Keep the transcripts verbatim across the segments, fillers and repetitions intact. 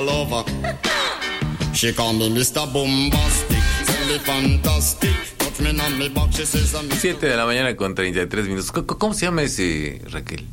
lover. She call me mister Bombastic, tell me fantastic. Touch me on me back, she says I'm siete de la mañana con treinta y tres minutos. ¿Cómo, cómo se llama ese, Raquel?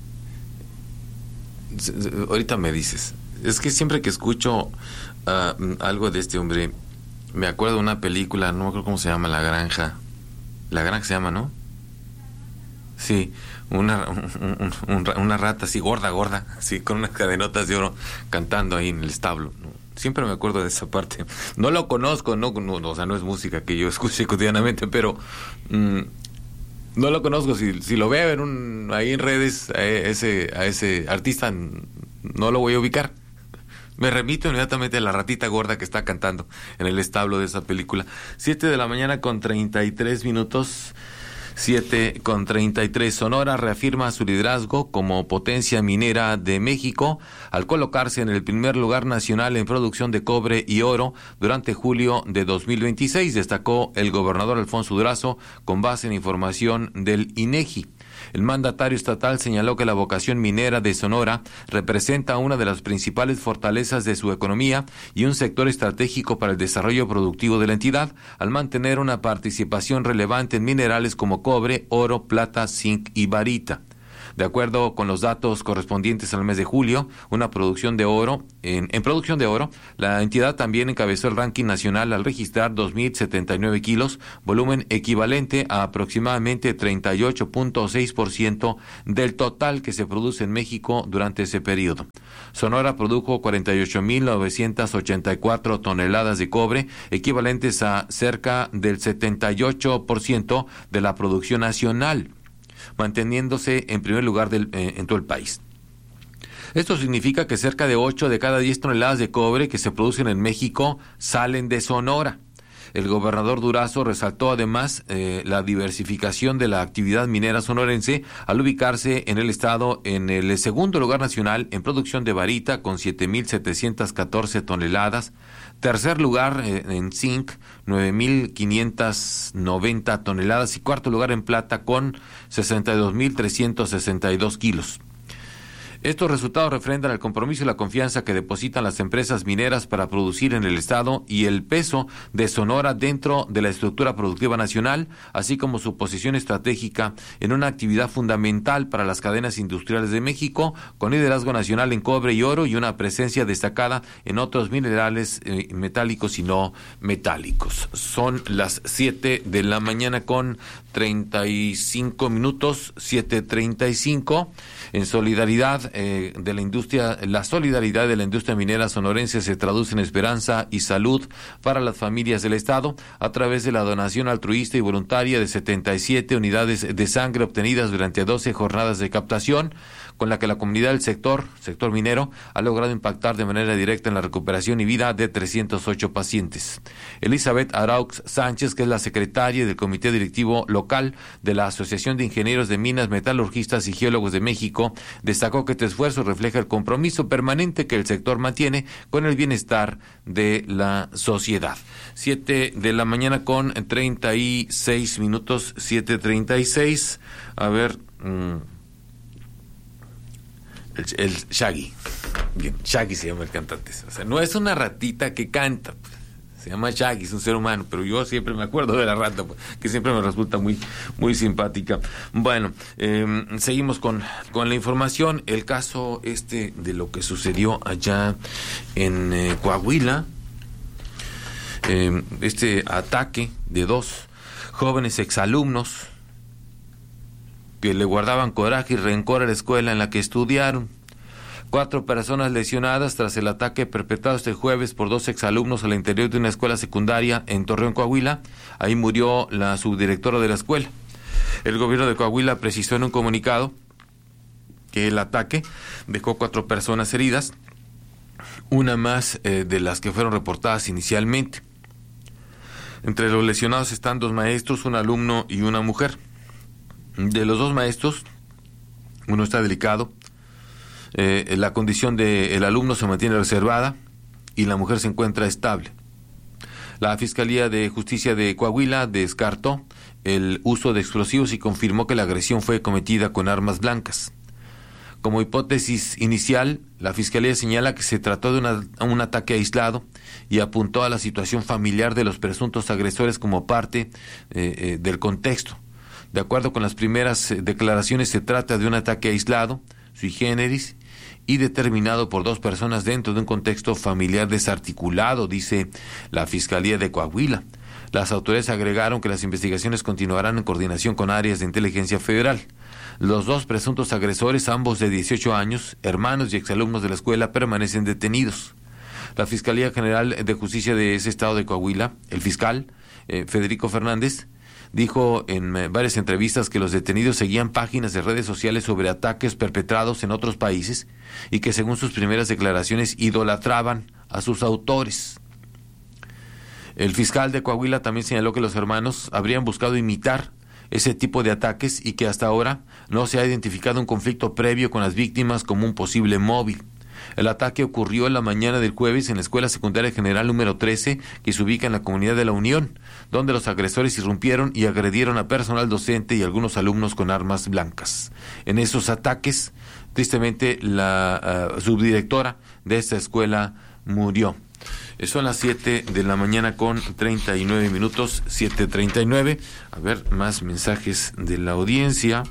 Ahorita me dices. Es que siempre que escucho uh, algo de este hombre, me acuerdo de una película, no me acuerdo cómo se llama, La Granja. La Granja se llama, ¿no? Sí, una, un, un, una rata así, gorda, gorda, así, con unas cadenotas de oro, cantando ahí en el establo, ¿no? Siempre me acuerdo de esa parte. No lo conozco, no, no, o sea, no es música que yo escuche cotidianamente, pero mmm, no lo conozco. Si, si lo veo en un, ahí en redes, a ese, a ese artista, no lo voy a ubicar. Me remito inmediatamente a la ratita gorda que está cantando en el establo de esa película. Siete de la mañana con treinta y tres minutos. Siete con treinta y tres. Sonora reafirma su liderazgo como potencia minera de México al colocarse en el primer lugar nacional en producción de cobre y oro durante julio de dos mil veintiséis, destacó el gobernador Alfonso Durazo con base en información del INEGI. El mandatario estatal señaló que la vocación minera de Sonora representa una de las principales fortalezas de su economía y un sector estratégico para el desarrollo productivo de la entidad, al mantener una participación relevante en minerales como cobre, oro, plata, zinc y barita. De acuerdo con los datos correspondientes al mes de julio, una producción de oro, en, en producción de oro, la entidad también encabezó el ranking nacional al registrar dos mil setenta y nueve kilos, volumen equivalente a aproximadamente treinta y ocho punto seis por ciento del total que se produce en México durante ese periodo. Sonora produjo cuarenta y ocho mil novecientas ochenta y cuatro toneladas de cobre, equivalentes a cerca del setenta y ocho por ciento de la producción nacional, manteniéndose en primer lugar del, eh, en todo el país. Esto significa que cerca de ocho de cada diez toneladas de cobre que se producen en México salen de Sonora. El gobernador Durazo resaltó además eh, la diversificación de la actividad minera sonorense al ubicarse en el estado en el segundo lugar nacional en producción de barita con siete mil setecientas catorce toneladas, tercer lugar eh, en zinc, nueve mil quinientas noventa toneladas y cuarto lugar en plata con sesenta y dos mil trescientos sesenta y dos kilos. Estos resultados refrendan el compromiso y la confianza que depositan las empresas mineras para producir en el estado y el peso de Sonora dentro de la estructura productiva nacional, así como su posición estratégica en una actividad fundamental para las cadenas industriales de México, con liderazgo nacional en cobre y oro y una presencia destacada en otros minerales eh, metálicos y no metálicos. Son las siete de la mañana con treinta y cinco minutos, siete treinta y cinco. En solidaridad eh, de la industria, la solidaridad de la industria minera sonorense se traduce en esperanza y salud para las familias del estado a través de la donación altruista y voluntaria de setenta y siete unidades de sangre obtenidas durante doce jornadas de captación, con la que la comunidad del sector, sector minero, ha logrado impactar de manera directa en la recuperación y vida de trescientos ocho pacientes. Elizabeth Araux Sánchez, que es la secretaria del Comité Directivo Local de la Asociación de Ingenieros de Minas, Metalurgistas y Geólogos de México, destacó que este esfuerzo refleja el compromiso permanente que el sector mantiene con el bienestar de la sociedad. Siete de la mañana con treinta y seis minutos, siete treinta y seis. A ver... Mmm, El, el Shaggy, bien, Shaggy se llama el cantante, o sea, no es una ratita que canta, pues. Se llama Shaggy, es un ser humano, pero yo siempre me acuerdo de la rata, pues, que siempre me resulta muy, muy simpática. Bueno, eh, seguimos con, con la información. El caso este de lo que sucedió allá en eh, Coahuila, eh, este ataque de dos jóvenes exalumnos que le guardaban coraje y rencor a la escuela en la que estudiaron. Cuatro personas lesionadas tras el ataque perpetrado este jueves por dos exalumnos al interior de una escuela secundaria en Torreón, Coahuila. Ahí murió la subdirectora de la escuela. El gobierno de Coahuila precisó en un comunicado que el ataque dejó cuatro personas heridas, una más eh, de las que fueron reportadas inicialmente. Entre los lesionados están dos maestros, un alumno y una mujer. De los dos maestros, uno está delicado, eh, la condición del alumno se mantiene reservada y la mujer se encuentra estable. La Fiscalía de Justicia de Coahuila descartó el uso de explosivos y confirmó que la agresión fue cometida con armas blancas. Como hipótesis inicial, la Fiscalía señala que se trató de una, un ataque aislado y apuntó a la situación familiar de los presuntos agresores como parte eh, eh, del contexto. De acuerdo con las primeras eh, declaraciones, se trata de un ataque aislado, sui generis, y determinado por dos personas dentro de un contexto familiar desarticulado, dice la Fiscalía de Coahuila. Las autoridades agregaron que las investigaciones continuarán en coordinación con áreas de inteligencia federal. Los dos presuntos agresores, ambos de dieciocho años, hermanos y exalumnos de la escuela, permanecen detenidos. La Fiscalía General de Justicia de ese estado de Coahuila, el fiscal eh, Federico Fernández, dijo en eh, varias entrevistas que los detenidos seguían páginas de redes sociales sobre ataques perpetrados en otros países y que según sus primeras declaraciones idolatraban a sus autores. El fiscal de Coahuila también señaló que los hermanos habrían buscado imitar ese tipo de ataques y que hasta ahora no se ha identificado un conflicto previo con las víctimas como un posible móvil. El ataque ocurrió en la mañana del jueves en la Escuela Secundaria General número trece, que se ubica en la comunidad de La Unión, donde los agresores irrumpieron y agredieron a personal docente y algunos alumnos con armas blancas. En esos ataques, tristemente, la uh, subdirectora de esta escuela murió. Son las siete de la mañana con treinta y nueve minutos, siete treinta y nueve. A ver, más mensajes de la audiencia.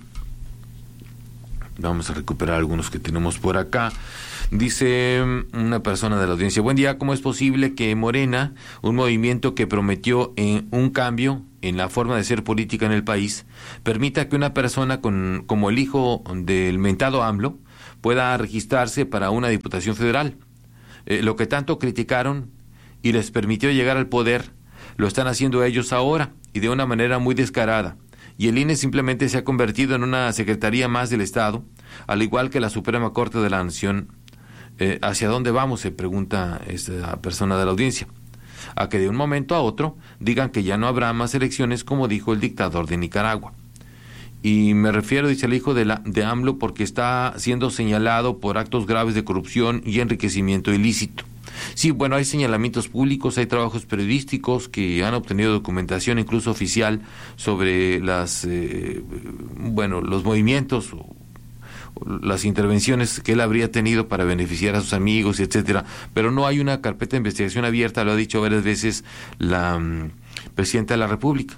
Vamos a recuperar algunos que tenemos por acá. Dice una persona de la audiencia: buen día, ¿cómo es posible que Morena, un movimiento que prometió eh, un cambio en la forma de ser política en el país, permita que una persona con, como el hijo del mentado AMLO pueda registrarse para una diputación federal? Eh, lo que tanto criticaron y les permitió llegar al poder, lo están haciendo ellos ahora y de una manera muy descarada. Y el I N E simplemente se ha convertido en una secretaría más del Estado, al igual que la Suprema Corte de la Nación. Eh, ¿Hacia dónde vamos?, se pregunta esta persona de la audiencia. A que de un momento a otro digan que ya no habrá más elecciones, como dijo el dictador de Nicaragua. Y me refiero, dice el hijo de, la, de AMLO, porque está siendo señalado por actos graves de corrupción y enriquecimiento ilícito. Sí, bueno, hay señalamientos públicos, hay trabajos periodísticos que han obtenido documentación incluso oficial sobre las, eh, bueno, los movimientos o, o las intervenciones que él habría tenido para beneficiar a sus amigos, etcétera. Pero no hay una carpeta de investigación abierta, lo ha dicho varias veces la um, presidenta de la República,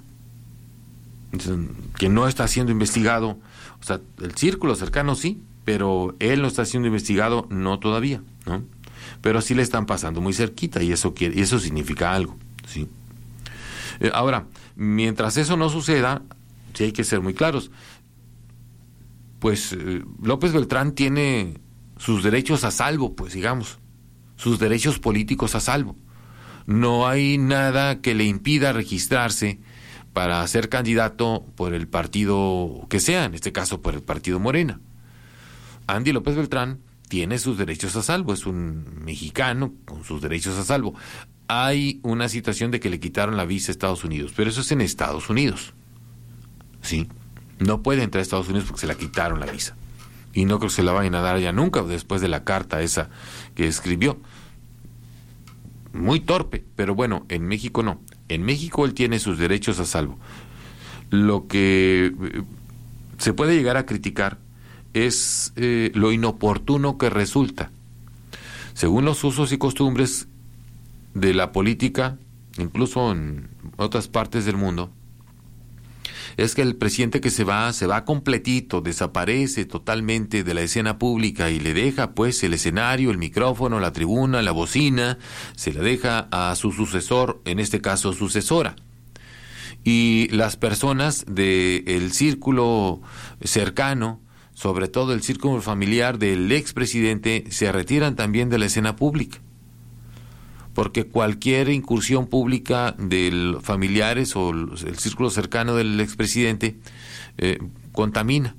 que no está siendo investigado. O sea, el círculo cercano sí, pero él no está siendo investigado, no todavía, ¿no? Pero sí le están pasando muy cerquita y eso quiere, y eso significa algo, ¿sí? Eh, ahora, mientras eso no suceda, sí hay que ser muy claros. Pues eh, López Beltrán tiene sus derechos a salvo, pues digamos, sus derechos políticos a salvo. No hay nada que le impida registrarse para ser candidato por el partido que sea, en este caso por el partido Morena. Andy López Beltrán tiene sus derechos a salvo, es un mexicano con sus derechos a salvo. Hay una situación de que le quitaron la visa a Estados Unidos, pero eso es en Estados Unidos, ¿sí? No puede entrar a Estados Unidos porque se la quitaron la visa. Y no creo que se la vayan a dar ya nunca después de la carta esa que escribió. Muy torpe, pero bueno, en México no. En México él tiene sus derechos a salvo. Lo que se puede llegar a criticar es eh, lo inoportuno que resulta. Según los usos y costumbres de la política, incluso en otras partes del mundo, es que el presidente que se va, se va completito, desaparece totalmente de la escena pública y le deja pues el escenario, el micrófono, la tribuna, la bocina, se le deja a su sucesor, en este caso sucesora. Y las personas del círculo cercano, sobre todo el círculo familiar del expresidente, se retiran también de la escena pública. Porque cualquier incursión pública de familiares o el círculo cercano del expresidente eh, contamina.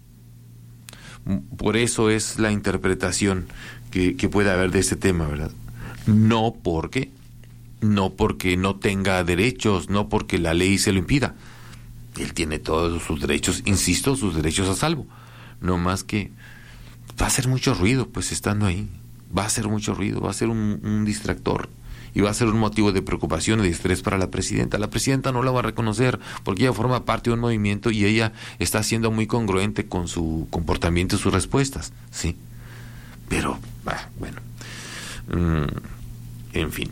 Por eso es la interpretación que, que puede haber de este tema, ¿verdad? No porque, no porque no tenga derechos, no porque la ley se lo impida. Él tiene todos sus derechos, insisto, sus derechos a salvo. No más que va a hacer mucho ruido, pues estando ahí. Va a hacer mucho ruido, va a ser un, un distractor y va a ser un motivo de preocupación y de estrés para la presidenta. La presidenta no la va a reconocer porque ella forma parte de un movimiento y ella está siendo muy congruente con su comportamiento y sus respuestas, ¿sí? Pero, bah, bueno, mm, en fin.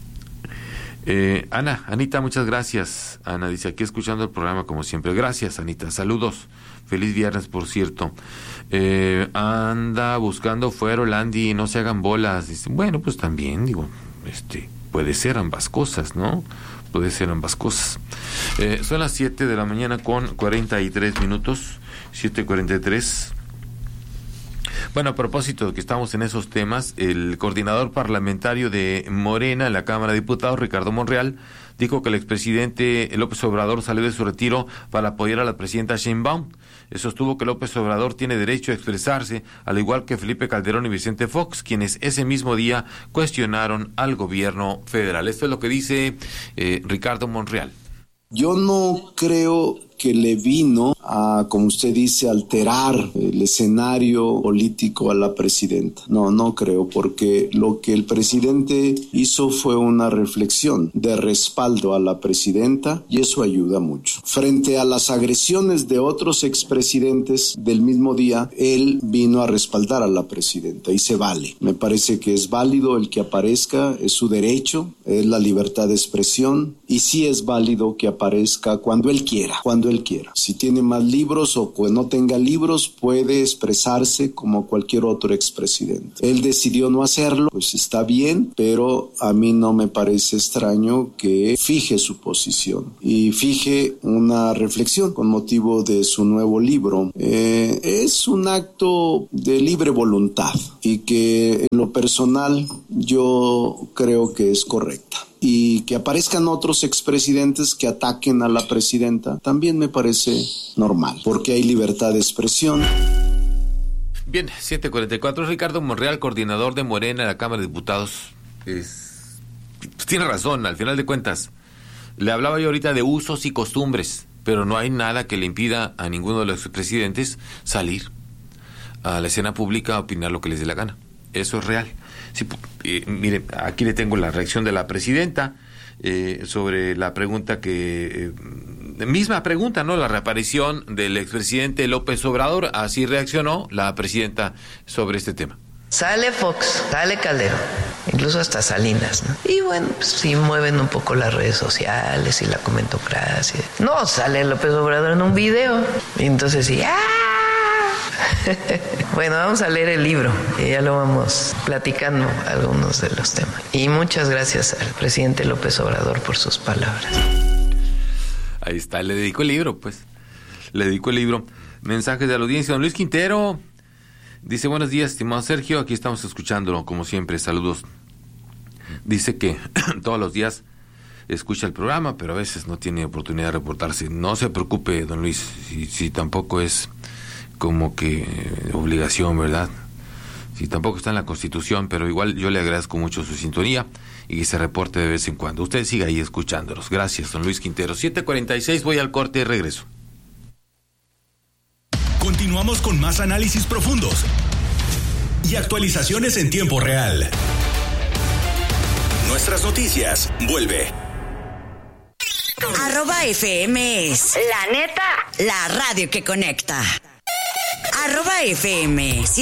Eh, Ana, Anita, muchas gracias. Ana dice, aquí escuchando el programa como siempre. Gracias, Anita. Saludos. Feliz viernes, por cierto. Eh, anda buscando fuero, Landy, no se hagan bolas. Dice, bueno, pues también, digo, este, puede ser ambas cosas, ¿no? Puede ser ambas cosas. Eh, son las siete de la mañana con cuarenta y tres minutos. siete cuarenta y tres. Bueno, a propósito de que estamos en esos temas, el coordinador parlamentario de Morena en la Cámara de Diputados, Ricardo Monreal, dijo que el expresidente López Obrador salió de su retiro para apoyar a la presidenta Sheinbaum. Sostuvo que López Obrador tiene derecho a expresarse, al igual que Felipe Calderón y Vicente Fox, quienes ese mismo día cuestionaron al gobierno federal. Esto es lo que dice eh, Ricardo Monreal. Yo no creo que le vino a, como usted dice, alterar el escenario político a la presidenta. No, no creo, porque lo que el presidente hizo fue una reflexión de respaldo a la presidenta y eso ayuda mucho. Frente a las agresiones de otros expresidentes del mismo día, él vino a respaldar a la presidenta y se vale. Me parece que es válido el que aparezca, es su derecho, es la libertad de expresión y sí es válido que aparezca cuando él quiera, cuando él quiera. Si tiene más libros o que no tenga libros, puede expresarse como cualquier otro expresidente. Él decidió no hacerlo, pues está bien, pero a mí no me parece extraño que fije su posición y fije una reflexión con motivo de su nuevo libro. Eh, es un acto de libre voluntad y que en lo personal yo creo que es correcta. Y que aparezcan otros expresidentes que ataquen a la presidenta también me parece normal, porque hay libertad de expresión. Bien, siete cuarenta y cuatro. Ricardo Monreal, coordinador de Morena en la Cámara de Diputados. Es... Pues tiene razón, al final de cuentas. Le hablaba yo ahorita de usos y costumbres, pero no hay nada que le impida a ninguno de los expresidentes salir a la escena pública a opinar lo que les dé la gana. Eso es real. Sí, eh, mire, aquí le tengo la reacción de la presidenta eh, sobre la pregunta que... Eh, misma pregunta, ¿no? La reaparición del expresidente López Obrador. Así reaccionó la presidenta sobre este tema. Sale Fox, sale Calderón, incluso hasta Salinas, ¿no? Y bueno, pues sí mueven un poco las redes sociales y la comentocracia. No, sale López Obrador en un video. Y entonces sí, ¡ah! Bueno, vamos a leer el libro y ya lo vamos platicando algunos de los temas. Y muchas gracias al presidente López Obrador por sus palabras. Ahí está, le dedico el libro, pues. Le dedico el libro. Mensajes de la audiencia. Don Luis Quintero dice, buenos días, estimado Sergio, aquí estamos escuchándolo, como siempre, saludos. Dice que todos los días escucha el programa, pero a veces no tiene oportunidad de reportarse. No se preocupe, don Luis, si, si tampoco es como que obligación, ¿verdad? Si tampoco está en la Constitución, pero igual yo le agradezco mucho su sintonía y que se reporte de vez en cuando. Usted siga ahí escuchándolos. Gracias, don Luis Quintero. siete cuarenta y seis, voy al corte y regreso. Continuamos con más análisis profundos y actualizaciones en tiempo real. Nuestras noticias, vuelve. Arroba F M es La Neta, la radio que conecta. Arroba F M